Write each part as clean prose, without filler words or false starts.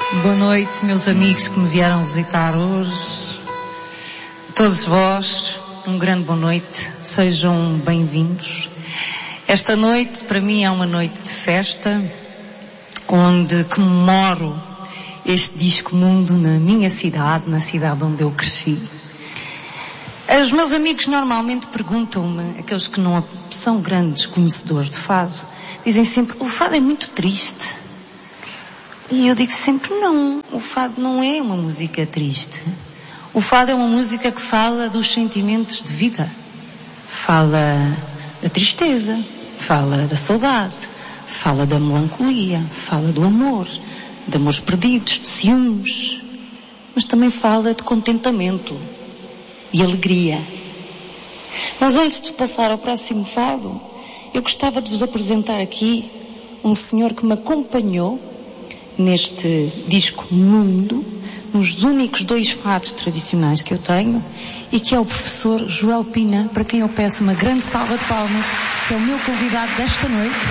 Boa noite, meus amigos que me vieram visitar hoje. Todos vós, um grande boa noite. Sejam bem-vindos. Esta noite, para mim, é uma noite de festa, onde comemoro este disco Mundo na minha cidade, na cidade onde eu cresci. Os meus amigos normalmente perguntam-me, aqueles que não são grandes conhecedores de fado, dizem sempre, o fado é muito triste. E eu digo sempre, não, o fado não é uma música triste. O fado é uma música que fala dos sentimentos de vida. Fala da tristeza, fala da saudade, fala da melancolia, fala do amor, de amores perdidos, de ciúmes, mas também fala de contentamento e alegria. Mas antes de passar ao próximo fado, eu gostava de vos apresentar aqui um senhor que me acompanhou neste disco Mundo, nos únicos 2 fados tradicionais que eu tenho, e que é o professor Joel Pina, para quem eu peço uma grande salva de palmas, que é o meu convidado desta noite.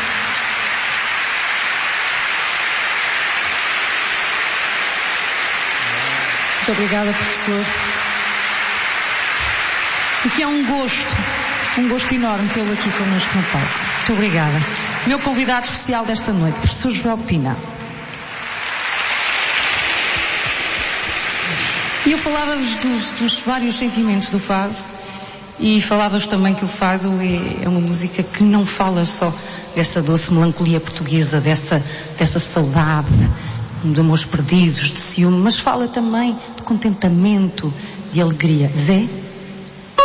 Muito obrigada, professor. E que é um gosto enorme tê-lo aqui connosco no palco. Muito obrigada. Meu convidado especial desta noite, professor Joel Pina. E eu falava-vos dos vários sentimentos do fado, e falava-vos também que o fado é uma música que não fala só dessa doce melancolia portuguesa, dessa saudade, de amores perdidos, de ciúme, mas fala também de contentamento, de alegria. Zé?